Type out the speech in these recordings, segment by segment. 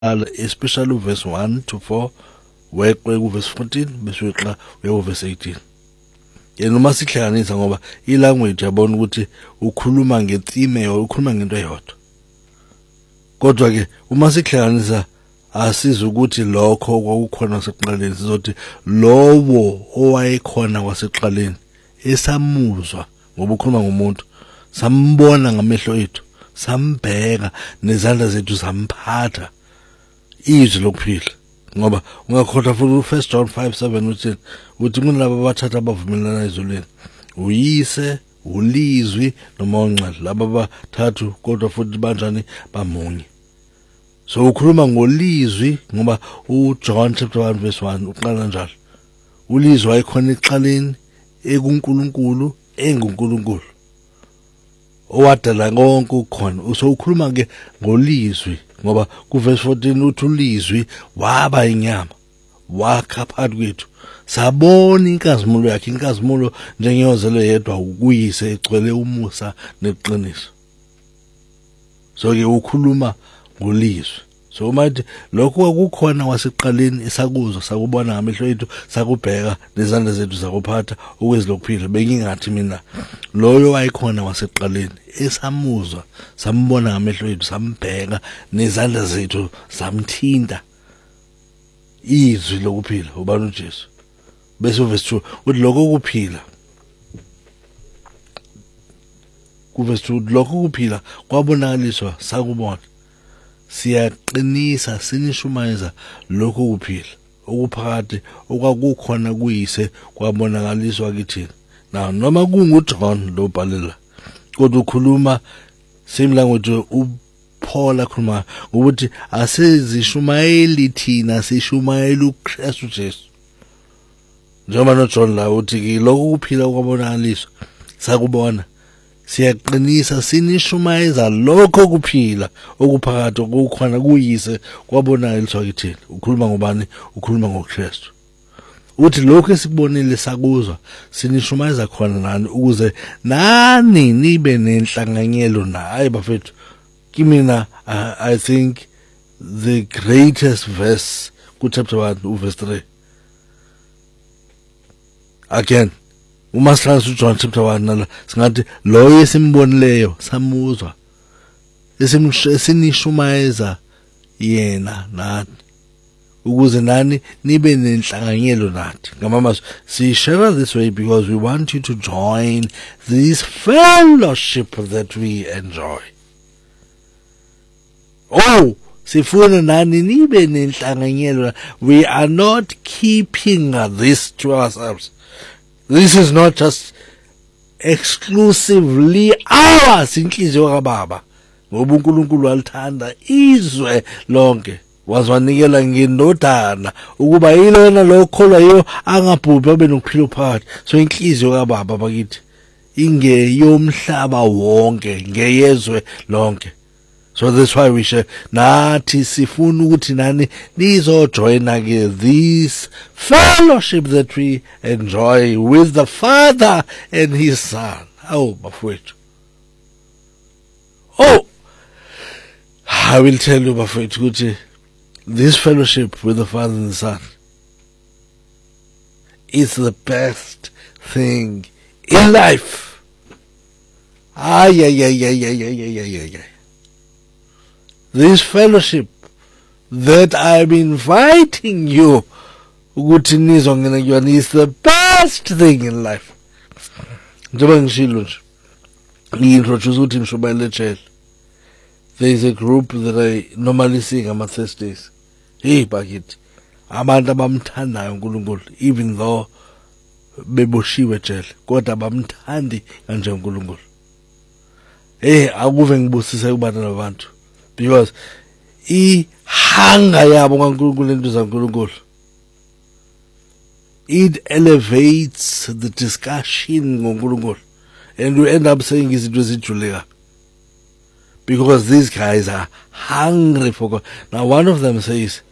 especially verse 1 to 4 weqwe ku verse 14 bese uyeqa uye verse 18. Yena uma sihlanganisa ngoba ilanguage yabona ukuthi ukhuluma ngetheme ukhuluma ngento eyodwa. Kodwa ke uma sihlanganisa asiza ukuthi lokho kwakukhona sekuqaleni sizothi lowo owayekhona kwaseqaleni esamuzwa ngoba ukhuluma ngomuntu sambona ngamehlo ethu sambheka nezandla zethu samphatha izwi lokuphila ngoba ungakhohlwa futhi 1 John 5:7 uthi kunalabo abathatha abavumelana ezulwini uyise ulizwi noma onqala laba bathathu kodwa futhi banjani bamunye. So ukhuluma ngolizwi ngoba uJohn chapter 1 verse 1 uqala njalo ulizwi wayekhona eqaleni ekuNkulunkulu enguNkulunkulu owadala konke ukukhona. So ukhuluma ke ngolizwi ngoba ku verse 14 uthi ulizwi waba inyama wakha phakathi kwethu sabona inkazimulo yakhe inkazimulo njengeyozelo yedwa ukuyise egcwele umusa neqiniso. So ke ukhuluma ngolizwi. So manje lokho kwakukhona waseqaleni esakuzwa sakubona ngamehlo ethu sakubheka nezandla zethu zakuphatha ukwezilokuphila bengingathi mina loyo wayekhona waseqaleni esamuzwa sambona ngamehlo ethu sambheka nezandla zethu samthinta izwi lokuphila ubani uJesu. Bese verse 2 uthi lokho kuphila ku verse 2 lokho kuphila kwabonakaliswa sakubona siyaqinisa sinishumayeza lokho kuphila okuphakathi okwakukhona kuyise kwabonakaliswa kithina. Now noma kunguJohn lo bhalela kodwa ukhuluma same language uPaul akhuluma ukuthi asezishumayeli thina sishumayela uKristu Jesu njengoba noJohn la uthi lokho kuphila kwabonakaliswa sakubona siyaqinisa sinishumayeza lokho kuphila okuphakathi okukhona kuyise kwabonakaliswa kithina. Ukhuluma ngobani? Ukhuluma ngoKristu. Uthi lokho esikubonile sakuzwa sinishumayeza khona nani ukuze nani nibe nenhlanganyelo naye bafethu. Kimina I think the greatest verse ku chapter 1 verse 3 again uma sihlala uJohn chapter 1 nala singathi lo esimbonileyo samuzwa esinishumayeza yena nathi ukuze nani nibe nenhlanganyelo nathi. Ngamamazwi si share this way because we want you to join this fellowship that we enjoy. Oh, sifuna nani nibe nenhlanganyelo. We are not keeping this to ourselves. This is not just exclusively ours inhliziyo kaBaba ngoba uNkulunkulu walithanda izwe lonke wazwanikela ngendodana ukuba yilona lokholwa yiyo angabhubhi abe nokuphila phakathi. So inhliziyo kaBaba bakithi ingeyomhlaba wonke ngeyezwe lonke. So that's why we share nathi sifuna ukuthi nani nizojoina ke this fellowship that we enjoy with the Father and His Son. Oh bafowethu. Oh, I will tell you bafowethu ukuthi this fellowship with the Father and the Son is the best thing in life. This fellowship that I'm inviting you ukuthi nizongena kuyona is the best thing in life. Njengoba ngishilo nje ngi-introduce ukuthi ngishubayele ejele. There is a group that I normally sing on Thursdays. Hey bakithi abantu abamthandayo uNkulunkulu even though beboshiwe ejele kodwa bamthandi kanje uNkulunkulu. Akuve ngibusise kubantu nabantu because ihanga yabo kaNkulunkulu into zaNkulunkulu it elevates the discussion ngoNkulunkulu and we end up saying izinto ezijuleka because these guys are hungry for God. Now one of them says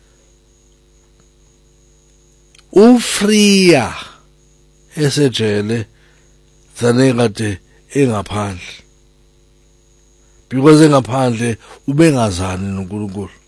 ufriya esejele zanengade engaphandle because engaphandle ubengazani noNkulunkulu.